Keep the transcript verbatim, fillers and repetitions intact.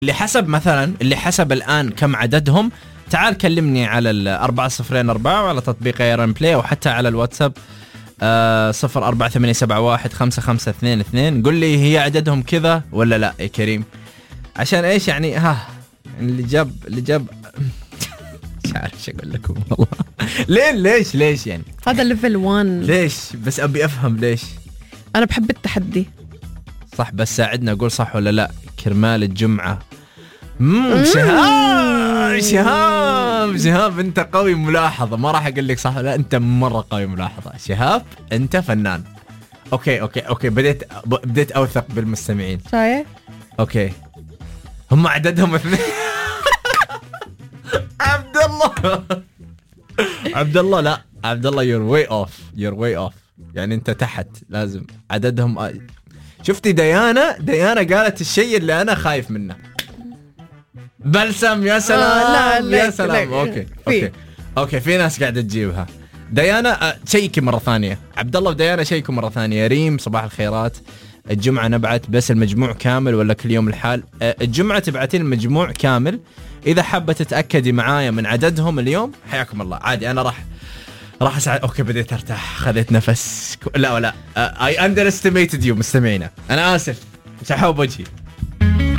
اللي حسب مثلا اللي حسب الآن كم عددهم، تعال كلمني على الأربعة صفرين أربعة وعلى تطبيق ايرن بلاي أو حتى على الواتساب آه صفر أربعة ثمانية سبعة واحد خمسة خمسة اثنين اثنين. قل لي هي عددهم كذا ولا لا يا كريم، عشان ايش يعني ها اللي جاب اللي جاب مش عارف ايش اقول لكم والله. ليه ليش ليش يعني هذا ليفل واحد. ليش بس ابي افهم ليش. انا بحب التحدي. صح بس ساعدنا اقول صح ولا لا. كرمال الجمعة. امم شهاب شهاب شهاب انت قوي ملاحظة. ما راح اقول لك صح ولا لا، انت مرة قوي ملاحظة شهاب، انت فنان. اوكي اوكي اوكي بديت بديت اوثق بالمستمعين. شايف؟ اوكي هم عددهم اثنين. عبد الله عبد الله لا عبد الله يور واي اوف يور واي اوف يعني انت تحت. لازم عددهم. شفتي ديانا ديانا قالت الشيء اللي انا خايف منه. بلسم يا سلام. آه لا يا لا سلام. لا اوكي اوكي اوكي في ناس قاعده تجيبها. ديانا آه شيكي مره ثانيه. عبد الله وديانا شيكوا مره ثانيه. ريم صباح الخيرات. الجمعه نبعت بس المجموع كامل ولا كل يوم الحال؟ آه الجمعه تبعتين المجموع كامل. اذا حابه تتاكدي معايا من عددهم اليوم حياكم الله عادي. انا راح راح اساعد. اوكي بديت ارتاح خذيت نفس. لا ولا اي اندر استيميتد يو مستمعينا. انا اسف شحوب وجهي.